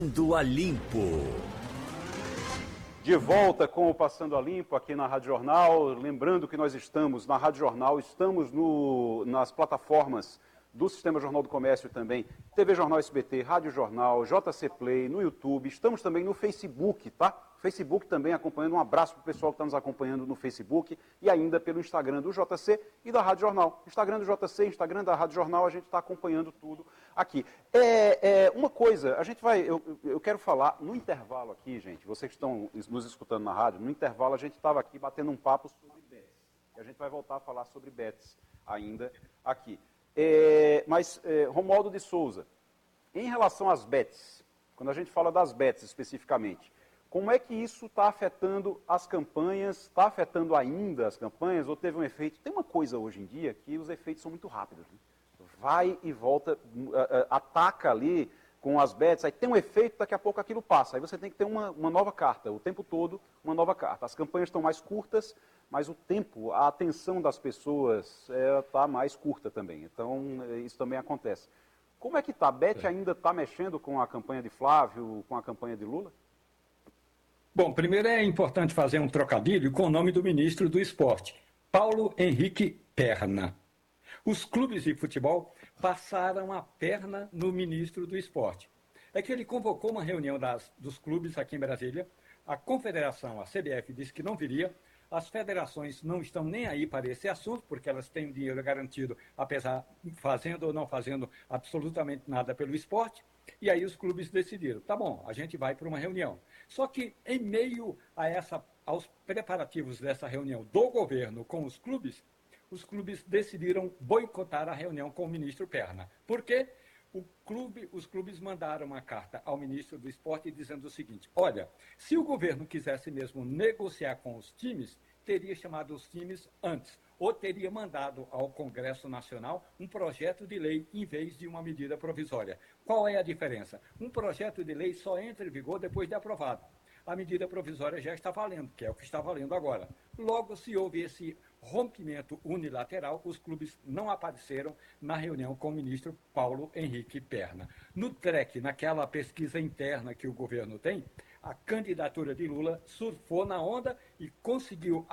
Do a Limpo. De volta com o Passando a Limpo aqui na Rádio Jornal. Lembrando que nós estamos na Rádio Jornal, estamos nas plataformas do Sistema Jornal do Comércio também, TV Jornal SBT, Rádio Jornal, JC Play, no YouTube. Estamos também no Facebook, tá? Facebook também acompanhando. Um abraço para o pessoal que está nos acompanhando no Facebook e ainda pelo Instagram do JC e da Rádio Jornal. Instagram do JC, Instagram da Rádio Jornal, a gente está acompanhando tudo aqui. Uma coisa, a gente vai, eu quero falar no intervalo aqui, gente, vocês que estão nos escutando na rádio, no intervalo a gente estava aqui batendo um papo sobre bets. E a gente vai voltar a falar sobre bets ainda aqui. Romualdo de Souza, em relação às bets, quando a gente fala das bets especificamente, como é que isso está afetando as campanhas? Está afetando ainda as campanhas ou teve um efeito? Tem uma coisa hoje em dia que os efeitos são muito rápidos. Né? Vai e volta, ataca ali com as bets, aí tem um efeito, daqui a pouco aquilo passa. Aí você tem que ter uma nova carta, o tempo todo uma nova carta. As campanhas estão mais curtas, mas o tempo, a atenção das pessoas está mais curta também. Então, isso também acontece. Como é que está? A Bet ainda está mexendo com a campanha de Flávio, com a campanha de Lula? Bom, primeiro é importante fazer um trocadilho com o nome do ministro do Esporte, Paulo Henrique Perna. Os clubes de futebol passaram a perna no ministro do Esporte. É que ele convocou uma reunião dos clubes aqui em Brasília, a confederação, a CBF, disse que não viria, as federações não estão nem aí para esse assunto, porque elas têm o dinheiro garantido, apesar fazendo ou não fazendo absolutamente nada pelo esporte, e aí os clubes decidiram, tá bom, a gente vai para uma reunião. Só que em meio aos preparativos dessa reunião do governo com os clubes decidiram boicotar a reunião com o ministro Perna. Por quê? Os clubes mandaram uma carta ao ministro do Esporte dizendo o seguinte, olha, se o governo quisesse mesmo negociar com os times, teria chamado os times antes, ou teria mandado ao Congresso Nacional um projeto de lei em vez de uma medida provisória. Qual é a diferença? Um projeto de lei só entra em vigor depois de aprovado. A medida provisória já está valendo, que é o que está valendo agora. Logo, se houve esse rompimento unilateral, os clubes não apareceram na reunião com o ministro Paulo Henrique Perna. No TREC, naquela pesquisa interna que o governo tem, a candidatura de Lula surfou na onda e conseguiu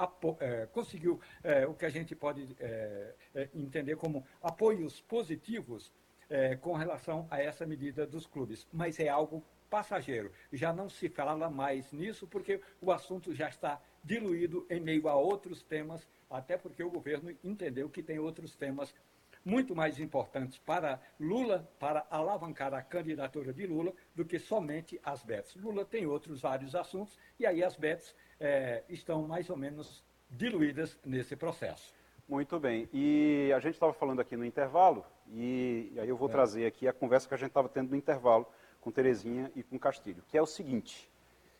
o que a gente pode entender como apoios positivos com relação a essa medida dos clubes. Mas é algo passageiro. Já não se fala mais nisso porque o assunto já está diluído em meio a outros temas, até porque o governo entendeu que tem outros temas muito mais importantes para Lula, para alavancar a candidatura de Lula, do que somente as bets. Lula tem outros vários assuntos e aí as bets estão mais ou menos diluídas nesse processo. Muito bem. E a gente estava falando aqui no intervalo, e aí eu vou trazer aqui a conversa que a gente estava tendo no intervalo com Terezinha e com Castilho, que é o seguinte,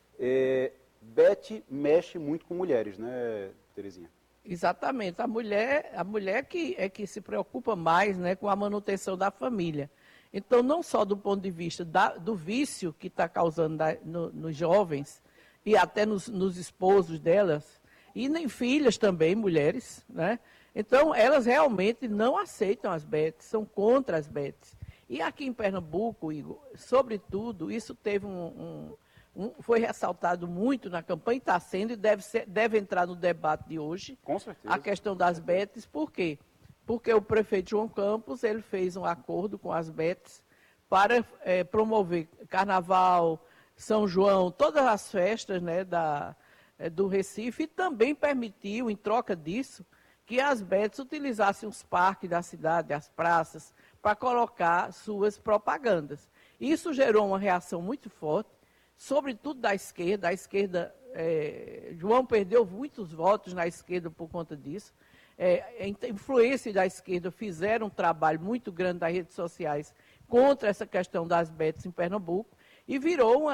Bet mexe muito com mulheres, né, Terezinha? Exatamente, a mulher que se preocupa mais, né, com a manutenção da família. Então, não só do ponto de vista do vício que está causando nos jovens e até nos esposos delas, e nem filhas também, mulheres, né? Então, elas realmente não aceitam as bets, são contra as bets. E aqui em Pernambuco, Igor, sobretudo, isso teve foi ressaltado muito na campanha, está sendo e deve entrar no debate de hoje. Com certeza. A questão das bets, por quê? Porque o prefeito João Campos, ele fez um acordo com as bets para promover Carnaval, São João, todas as festas, né, do Recife, e também permitiu, em troca disso, que as bets utilizassem os parques da cidade, as praças, para colocar suas propagandas. Isso gerou uma reação muito forte, sobretudo da esquerda. A esquerda, João perdeu muitos votos na esquerda por conta disso. A influência da esquerda fizeram um trabalho muito grande nas redes sociais contra essa questão das bets em Pernambuco e virou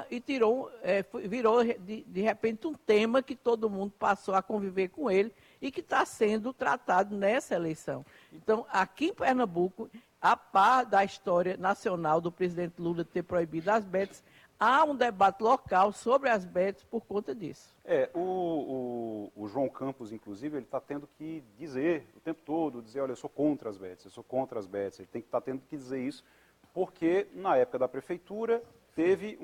de repente um tema que todo mundo passou a conviver com ele e que está sendo tratado nessa eleição. Então, aqui em Pernambuco, a par da história nacional do presidente Lula ter proibido as bets, há um debate local sobre as bets por conta disso. O João Campos, inclusive, ele está tendo que dizer o tempo todo, olha, eu sou contra as bets, eu sou contra as bets. Ele tem que estar tendo que dizer isso, porque na época da prefeitura teve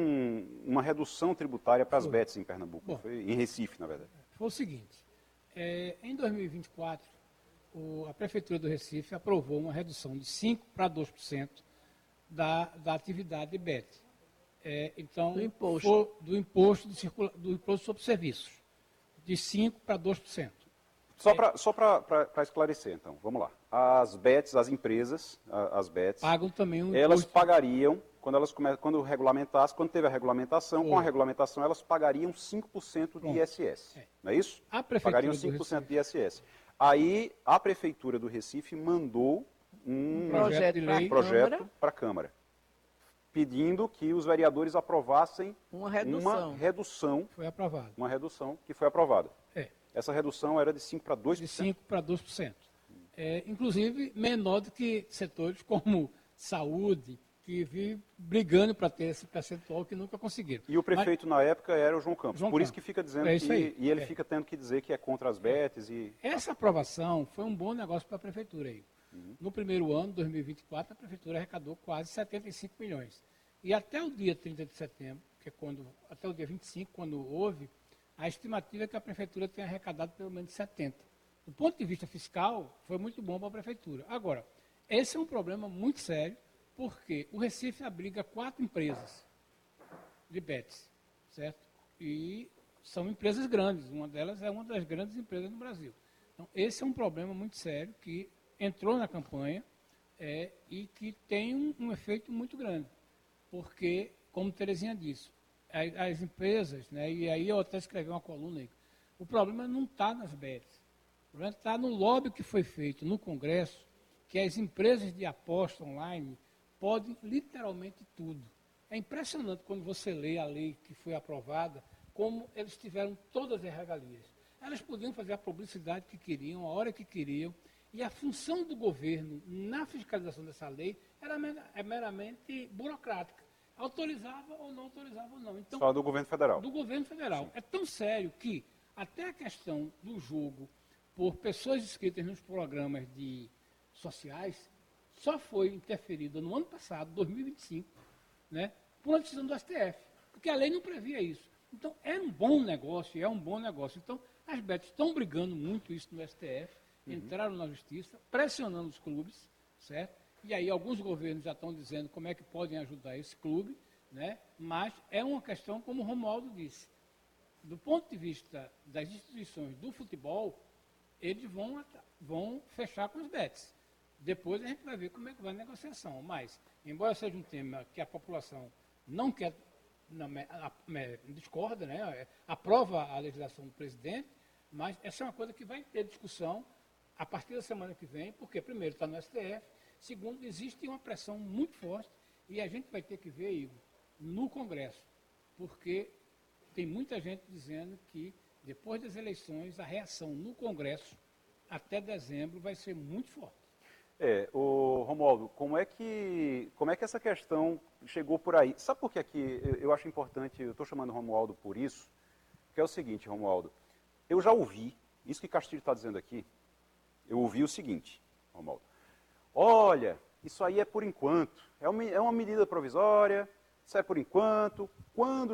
uma redução tributária para as Foi. bets em Pernambuco, Bom. foi em Recife, na verdade. Foi o seguinte, em 2024, a Prefeitura do Recife aprovou uma redução de 5% para 2% da atividade de BET. Então, Do imposto. do imposto sobre serviços, de 5% para 2%. Só para esclarecer, então, vamos lá. As bets, as empresas, as bets, Pagam também um elas imposto. pagariam, quando regulamentasse, quando teve a regulamentação, com a Foi. regulamentação elas pagariam 5% de Pronto. ISS, não é isso? A Prefeitura Pagariam do 5% de Recife. ISS. Aí, a Prefeitura do Recife mandou um projeto de lei. projeto para a Câmara, pedindo que os vereadores aprovassem Uma redução. Foi aprovado. uma redução que foi aprovada. É, Essa redução era de 5% para 2%. de 5% para 2%. Inclusive, menor do que setores como saúde, que vivem brigando para ter esse percentual que nunca conseguiram. E o prefeito na época era o João Campos. João Por isso Campos. que fica dizendo É isso aí. e ele fica tendo que dizer que é contra as bets e Essa aprovação foi um bom negócio para a Prefeitura aí. No primeiro ano, 2024, a Prefeitura arrecadou quase 75 milhões. E até o dia 30 de setembro, que é até o dia 25, quando houve, a estimativa é que a Prefeitura tenha arrecadado pelo menos 70. Do ponto de vista fiscal, foi muito bom para a Prefeitura. Agora, esse é um problema muito sério, porque o Recife abriga 4 empresas de bets, certo? E são empresas grandes, uma delas é uma das grandes empresas no Brasil. Então, esse é um problema muito sério que entrou na campanha e que tem um efeito muito grande, porque, como Terezinha disse, as empresas, né, e aí eu até escrevi uma coluna aí, o problema não está nas bets, o problema está no lobby que foi feito no Congresso, que as empresas de aposta online podem literalmente tudo. É impressionante quando você lê a lei que foi aprovada, como eles tiveram todas as regalias. Elas podiam fazer a publicidade que queriam, a hora que queriam, e a função do governo na fiscalização dessa lei era meramente burocrática. Autorizava ou não autorizava ou não. Então, só do governo federal. do governo federal. Sim. É tão sério que até a questão do jogo por pessoas inscritas nos programas sociais só foi interferida no ano passado, 2025, né, por uma decisão do STF, porque a lei não previa isso. Então, é um bom negócio, é um bom negócio. Então, as bets estão brigando muito isso no STF, entraram na justiça, pressionando os clubes, certo? E aí alguns governos já estão dizendo como é que podem ajudar esse clube, né? Mas é uma questão, como o Romualdo disse, do ponto de vista das instituições do futebol, eles vão fechar com os bets. Depois a gente vai ver como é que vai a negociação. Mas, embora seja um tema que a população não quer, discorda, né? Aprova a legislação do presidente, mas essa é uma coisa que vai ter discussão a partir da semana que vem, porque, primeiro, está no STF, segundo, existe uma pressão muito forte e a gente vai ter que ver, Igor, no Congresso, porque tem muita gente dizendo que, depois das eleições, a reação no Congresso, até dezembro, vai ser muito forte. Romualdo, como é que essa questão chegou por aí? Sabe por que aqui eu acho importante, eu estou chamando o Romualdo por isso, que é o seguinte, Romualdo, eu já ouvi, isso que Castilho está dizendo aqui, eu ouvi o seguinte, Romualdo, olha, isso aí é por enquanto, é uma medida provisória, isso é por enquanto, quando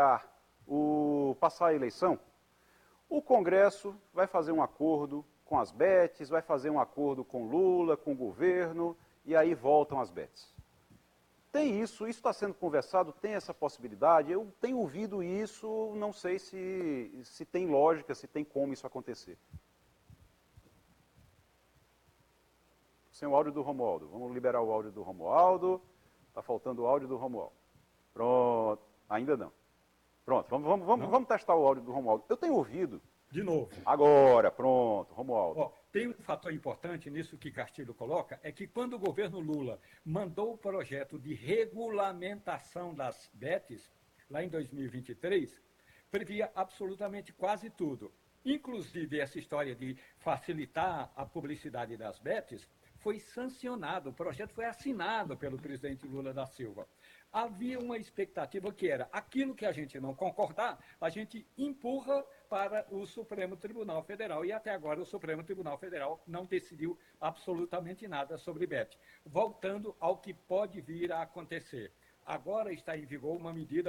passar a eleição, o Congresso vai fazer um acordo com as bets, vai fazer um acordo com Lula, com o governo, e aí voltam as bets. Tem isso está sendo conversado, tem essa possibilidade, eu tenho ouvido isso, não sei se tem lógica, se tem como isso acontecer. Sem o áudio do Romualdo, vamos liberar o áudio do Romualdo, está faltando o áudio do Romualdo. Pronto, ainda não. Pronto, vamos testar o áudio do Romualdo. Eu tenho ouvido. De novo. Agora, pronto, Romualdo. Tem um fator importante nisso que Castilho coloca, é que quando o governo Lula mandou o projeto de regulamentação das bets, lá em 2023, previa absolutamente quase tudo. Inclusive essa história de facilitar a publicidade das bets foi sancionado, o projeto foi assinado pelo presidente Lula da Silva. Havia uma expectativa que era aquilo que a gente não concordar, a gente empurra para o Supremo Tribunal Federal. E até agora o Supremo Tribunal Federal não decidiu absolutamente nada sobre BET. Voltando ao que pode vir a acontecer. agora está em vigor uma medida